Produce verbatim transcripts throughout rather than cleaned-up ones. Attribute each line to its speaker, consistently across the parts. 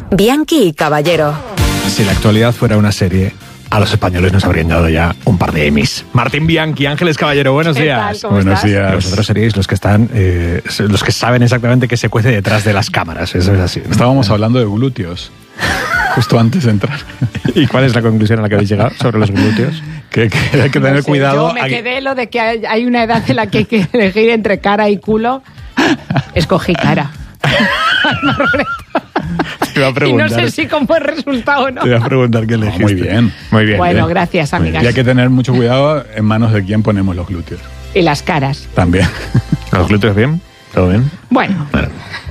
Speaker 1: Bianchi y Caballero.
Speaker 2: Si la actualidad fuera una serie, a los españoles nos habrían dado ya un par de Emmys. Martín Bianchi, Ángeles Caballero, buenos
Speaker 3: ¿Qué
Speaker 2: días.
Speaker 3: tal? ¿Cómo
Speaker 2: Buenos
Speaker 3: estás?
Speaker 2: días. Vosotros seríais los que están, eh, los que saben exactamente qué se cuece detrás de las cámaras. Eso es así, ¿no?
Speaker 4: Estábamos hablando de glúteos, justo antes de entrar.
Speaker 2: ¿Y cuál es la conclusión a la que habéis llegado sobre los glúteos?
Speaker 4: Que, que hay que tener
Speaker 3: No sé,
Speaker 4: cuidado.
Speaker 3: Yo me
Speaker 4: Hay-
Speaker 3: quedé lo de que hay hay una edad en la que hay que elegir entre cara y culo. Escogí cara.
Speaker 2: Te iba a
Speaker 3: Y no
Speaker 2: preguntar.
Speaker 3: sé si como el resultado o no.
Speaker 2: Te iba a preguntar qué elegiste.
Speaker 4: muy bien.
Speaker 2: Muy bien.
Speaker 3: Bueno,
Speaker 2: ¿eh?
Speaker 3: gracias,
Speaker 2: Muy bien.
Speaker 3: amigas.
Speaker 4: Y hay que tener mucho cuidado en manos de quién ponemos los glúteos.
Speaker 3: Y las caras.
Speaker 4: También.
Speaker 2: ¿Los glúteos bien? ¿Todo bien?
Speaker 3: Bueno,
Speaker 2: Bueno.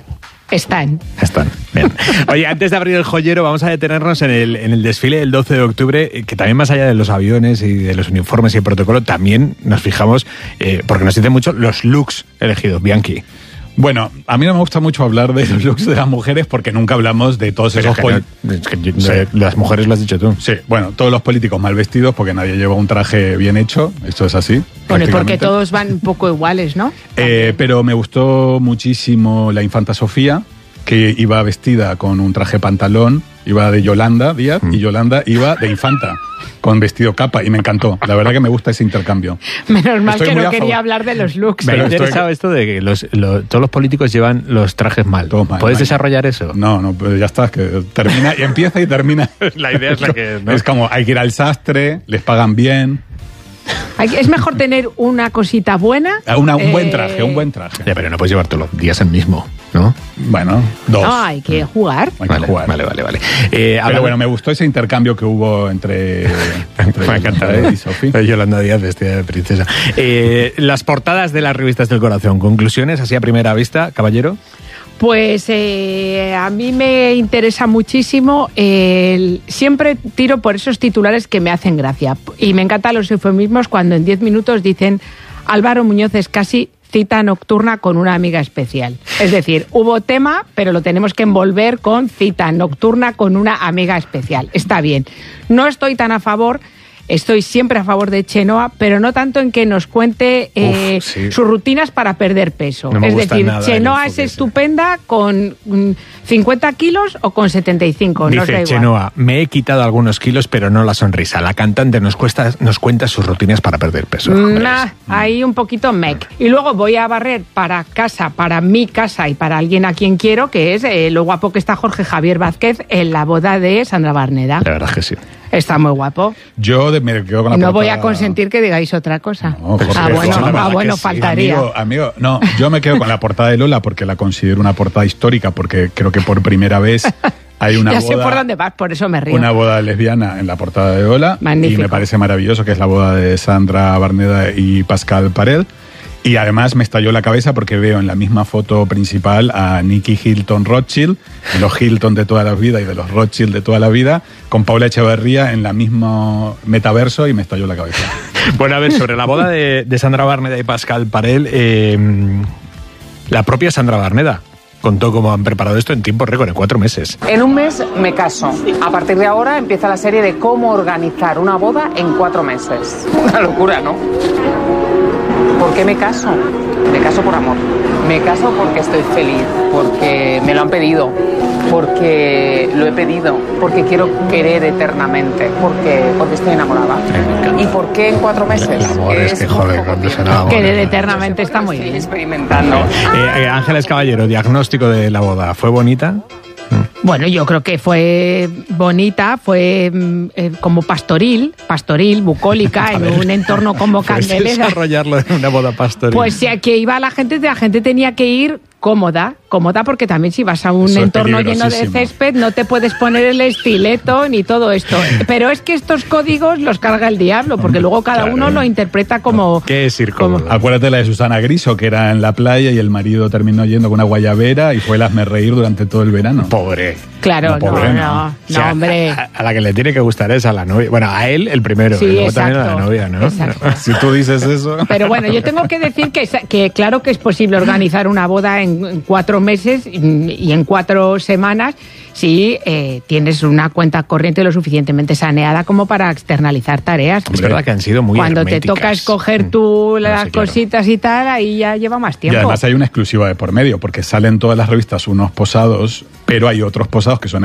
Speaker 3: están.
Speaker 2: Están, bien. Oye, antes de abrir el joyero, vamos a detenernos en el, en el desfile del doce de octubre, eh, que también más allá de los aviones y de los uniformes y el protocolo, también nos fijamos, eh, porque nos dicen mucho, los looks elegidos, Bianchi.
Speaker 4: Bueno, a mí no me gusta mucho hablar de los looks de las mujeres porque nunca hablamos de todos
Speaker 2: Pero
Speaker 4: esos...
Speaker 2: es que
Speaker 4: poli-
Speaker 2: no- es que yo-
Speaker 4: Sí.
Speaker 2: de las mujeres lo has dicho tú.
Speaker 4: Sí, bueno, todos los políticos mal vestidos porque nadie lleva un traje bien hecho, esto es así.
Speaker 3: Bueno, y porque
Speaker 4: prácticamente.
Speaker 3: todos van un poco iguales, ¿no?
Speaker 4: Eh, pero me gustó muchísimo la infanta Sofía, que iba vestida con un traje pantalón, iba de Yolanda Díaz,
Speaker 2: Mm.
Speaker 4: y Yolanda iba de infanta, con vestido capa, y me encantó. La verdad que me gusta ese intercambio.
Speaker 3: Menos mal
Speaker 4: Estoy
Speaker 3: que
Speaker 4: muy
Speaker 3: no
Speaker 4: a
Speaker 3: quería
Speaker 4: favor.
Speaker 3: hablar de los looks.
Speaker 2: Me ha
Speaker 4: Pero estoy-
Speaker 2: interesado esto de que los, lo- todos los políticos llevan los trajes mal.
Speaker 4: Todos mal,
Speaker 2: ¿Puedes
Speaker 4: mal.
Speaker 2: desarrollar eso?
Speaker 4: No, no, pues ya está, que termina, y empieza y termina.
Speaker 2: La idea es la que, ¿no?
Speaker 4: Es como, hay que ir al sastre, les pagan bien.
Speaker 3: Hay- Es mejor tener una cosita buena.
Speaker 4: Ah, una- un buen
Speaker 3: eh,
Speaker 4: traje, un buen traje.
Speaker 2: Ya, pero no puedes llevar todos los días el mismo, ¿no?
Speaker 4: Bueno, dos.
Speaker 3: No, hay que jugar.
Speaker 4: Hay que
Speaker 2: Vale,
Speaker 4: jugar.
Speaker 2: vale, vale, vale. Eh,
Speaker 4: Pero
Speaker 2: hablando-
Speaker 4: bueno, me gustó ese intercambio que hubo entre, entre
Speaker 2: Me ha encantado,
Speaker 4: Yolanda
Speaker 2: ¿eh?
Speaker 4: y Sofía.
Speaker 2: Eh, Yolanda Díaz, vestida de princesa. Eh, las portadas de las revistas del corazón. Conclusiones, así a primera vista, caballero.
Speaker 3: Pues eh, a mí me interesa muchísimo, el- siempre tiro por esos titulares que me hacen gracia. Y me encantan los eufemismos cuando en diez minutos dicen Álvaro Muñoz es casi cita nocturna con una amiga especial. Es decir, hubo tema, pero lo tenemos que envolver con cita nocturna con una amiga especial. Está bien. No estoy tan a favor... Estoy siempre a favor de Chenoa, pero no tanto en que nos cuente eh,
Speaker 2: Uf, sí.
Speaker 3: sus rutinas para perder peso.
Speaker 2: No me
Speaker 3: es
Speaker 2: gusta
Speaker 3: decir,
Speaker 2: nada el
Speaker 3: Chenoa
Speaker 2: enfoque
Speaker 3: es
Speaker 2: ese.
Speaker 3: estupenda con mm, cincuenta kilos o con setenta y cinco. Nos da
Speaker 2: Dice
Speaker 3: igual.
Speaker 2: Chenoa, me he quitado algunos kilos, pero no la sonrisa. La cantante nos, cuesta, nos cuenta sus rutinas para perder peso. Hombre,
Speaker 3: Nah, ahí un poquito mec. Y luego voy a barrer para casa, para mi casa y para alguien a quien quiero, que es eh, lo guapo que está Jorge Javier Vázquez en la boda de Sandra Barneda.
Speaker 2: La verdad es que sí.
Speaker 3: Está muy guapo.
Speaker 4: Yo de- me quedo con la
Speaker 3: No voy a
Speaker 4: portada-
Speaker 3: consentir que digáis otra cosa.
Speaker 4: No, Jorge,
Speaker 3: ah, bueno,
Speaker 4: Jorge, la
Speaker 3: ah,
Speaker 4: verdad
Speaker 3: bueno
Speaker 2: que sí,
Speaker 3: faltaría.
Speaker 4: Amigo, amigo, no, yo me quedo con la portada de Lola porque la considero una portada histórica, porque creo que por primera vez hay una
Speaker 3: ya
Speaker 4: boda,
Speaker 3: sé por dónde vas, por eso me río.
Speaker 4: una boda lesbiana en la portada de Lola.
Speaker 3: Magnífico.
Speaker 4: Y me parece maravilloso que es la boda de Sandra Barneda y Pascal Parel. Y además me estalló la cabeza porque veo en la misma foto principal a Nicky Hilton Rothschild, de los Hilton de toda la vida y de los Rothschild de toda la vida, con Paula Echeverría en la misma metaverso y me estalló la cabeza.
Speaker 2: Bueno, a ver, sobre la boda de, de Sandra Barneda y Pascal Parel, eh, la propia Sandra Barneda contó cómo han preparado esto en tiempo récord, en cuatro meses.
Speaker 5: En un mes me caso. A partir de ahora empieza la serie de cómo organizar una boda en cuatro meses. Una locura, ¿no? ¿Por qué me caso? Me caso por amor. Me caso porque estoy feliz, porque me lo han pedido, porque lo he pedido, porque quiero querer eternamente, porque, porque estoy enamorada. ¿Y por qué en cuatro meses?
Speaker 2: El amor es que,
Speaker 5: muy
Speaker 2: joder,
Speaker 5: poco
Speaker 2: cuando se
Speaker 5: tiempo.
Speaker 2: enamora.
Speaker 3: Querer eternamente está muy
Speaker 5: Estoy
Speaker 3: bien.
Speaker 5: experimentando.
Speaker 2: Eh, eh, Ángeles Caballero, diagnóstico de la boda. ¿Fue bonita?
Speaker 3: Bueno, yo creo que fue bonita, fue mm, eh, como pastoril, pastoril, bucólica, en un entorno como
Speaker 2: ¿Puedes
Speaker 3: Candelera.
Speaker 2: desarrollarlo en una boda pastoril?
Speaker 3: Pues si aquí iba la gente, la gente tenía que ir cómoda, cómoda porque también si vas a un
Speaker 4: Eso es
Speaker 3: entorno lleno de
Speaker 4: peligrosísimo.
Speaker 3: césped no te puedes poner el estileto ni todo esto. Pero es que estos códigos los carga el diablo porque luego cada
Speaker 2: Claro.
Speaker 3: uno lo interpreta como...
Speaker 2: ¿Qué es ir
Speaker 3: como-
Speaker 2: cómodo?
Speaker 4: Acuérdate la de Susana Griso, que era en la playa y el marido terminó yendo con una guayabera y fue el hazme reír durante todo el verano.
Speaker 2: Pobre.
Speaker 3: Claro,
Speaker 4: No,
Speaker 3: no,
Speaker 4: pobre,
Speaker 3: no,
Speaker 4: no.
Speaker 3: no,
Speaker 2: O sea,
Speaker 3: hombre.
Speaker 2: A, a la que le tiene que gustar es a la novia. Bueno, a él el primero,
Speaker 3: Sí,
Speaker 2: y luego también a la
Speaker 3: exacto.
Speaker 2: novia, ¿no?
Speaker 3: Exacto.
Speaker 4: Si tú dices eso...
Speaker 3: Pero bueno, yo tengo que decir que, que claro que es posible organizar una boda en, en cuatro meses y, y en cuatro semanas si eh, tienes una cuenta corriente lo suficientemente saneada como para externalizar tareas.
Speaker 2: Es verdad que han sido muy
Speaker 3: Cuando te
Speaker 2: herméticas.
Speaker 3: toca escoger tú
Speaker 2: Mm.
Speaker 3: las
Speaker 2: No sé, claro.
Speaker 3: cositas y tal, ahí ya lleva más
Speaker 4: Y
Speaker 3: tiempo.
Speaker 4: además hay una exclusiva de por medio, porque salen todas las revistas unos posados, pero hay otros posados que son